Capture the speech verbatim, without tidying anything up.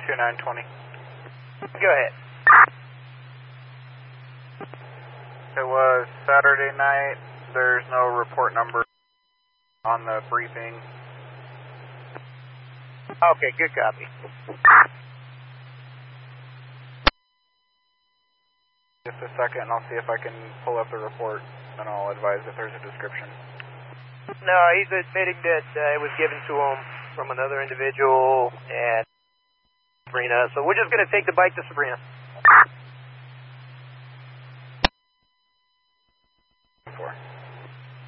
two nine twenty. Go ahead. It was Saturday night. There's no report number on the briefing. Okay, good copy. Just a second, and I'll see if I can pull up the report, and I'll advise if there's a description. No, he's admitting that uh, it was given to him from another individual and Sabrina. So we're just going to take the bike to Sabrina.